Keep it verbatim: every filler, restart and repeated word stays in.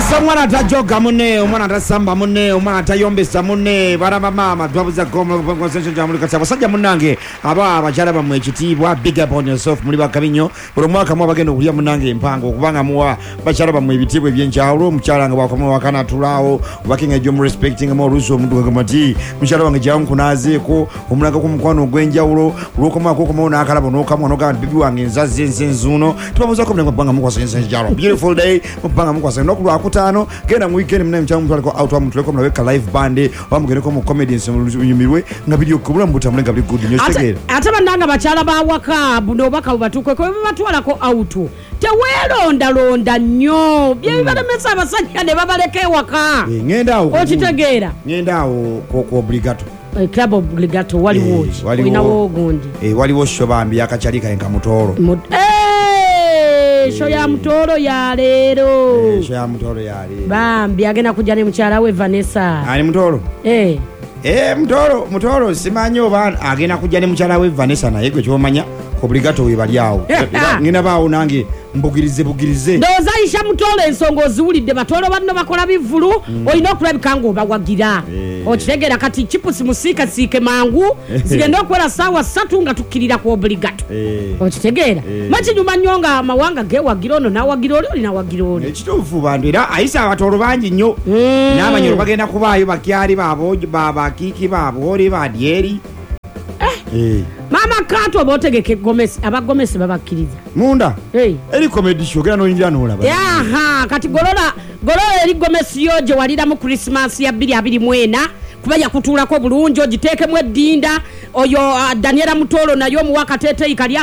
Omwana atajoga munne, omwana atasamba munne, omwana atayombesa munne, baraba mama twabuza goma concentration ya muri kasaba sajja munnange aba abakyala bamwe ekitiibwa big up on yourself muri bakabinyo buli mwaka mu abagenda okulya munnange empango okubanga muwa bakyala bamwe ebitiibwa ebyenjawulo omukyala nga bwakomawo wakana tulaawo wakinga ejjo mu respecting mo oluso omuntu kagamati mukyala wange jawo nkunazeeko omulaga ku mukwano ogw'enjawulo olw'okomawo kokomawo n'akalabo n'okamwa n'ogamba bibi wange nzazze ensenzuno tubabuza ko munnange kubanga mukwasa ensenjalo beautiful day mupanga mukwasa n'okulwakuta genda mu weekend mna mchamu mtwaliko out wa mtuleko mnaweka live band wa mgeneko mu comedians unyumirwe nga video kubula mbuta mlenga bli good news tegera ate bandanga bachala ba waka buno baka batukwe ko batwala ko out tewelonda londa nnyo bye balemesa abasajja ne babaleke waka eh ngenda awo okitegera ngenda awo ko ko obligato eh club obligato wali wo inawo gundi eh wali wo shobambi akachalika enka mutoro Show ya mtoro ya lero. Eh, show ya mtoro ya lero. Bambi agenda kuja ne mchara we Vanessa. Ani mtoro? Eh. Eh mtoro, mtoro simanyo bana agenda kuja ne mchara we Vanessa na yegwe kyomanya obligato we bali awo. Ngina bawo nange mbugirize bugirize. Ndoza isha mtoro ensongo ziwulidde batoro banno bakola bivulu mm. Oyina okulabikanga obawagira. Eh. Okitegera kati chipusi musika sike mangu zigenda okwera sawa satu nga tukirira ku obligato. Eh. Okitegera. Eh. Machi nyuma nyonga mawanga gewagira ono na wagira oli oli na wagira oli. Ekituufu bandira ayisa abatoro bangi nnyo. Mm. N'abanyoro bagenda kubaayo bakyali baabo baba kiki baabo oli badyeri. Eh. Eh. Mama kato botegeke Gomez abagomesi babakiriza munda hey eri comedy show gera no injira no laba yaha kati golola golola eri Gomesi yoje walira mu Christmas ya bbiri abiri mwena kubaya kutula ko bulunjo giteke mu eddinda oyo uh, Daniela Mutolo nayo mu wakatete ikali